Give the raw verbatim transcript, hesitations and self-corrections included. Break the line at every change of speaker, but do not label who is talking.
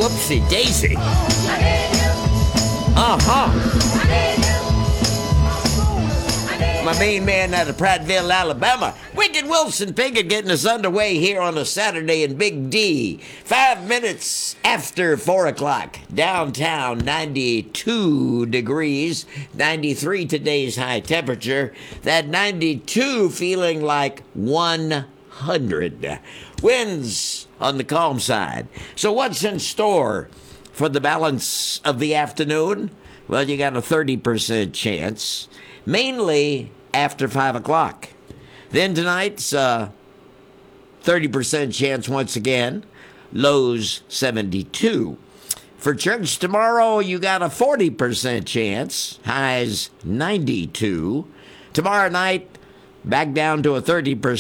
Whoopsie daisy. Uh-huh. My main man out of Prattville, Alabama. Wicked Wilson Pinkett getting us underway here on a Saturday in Big D. Five minutes after four o'clock. Downtown, ninety-two degrees. ninety-three today's high temperature. That ninety-two feeling like one hundred. Winds on the calm side. So what's in store for the balance of the afternoon? Well, you got a thirty percent chance. Mainly after five o'clock. Then tonight's uh, thirty percent chance once again. Lows seventy-two. For church tomorrow, you got a forty percent chance. Highs ninety-two. Tomorrow night, back down to a thirty percent.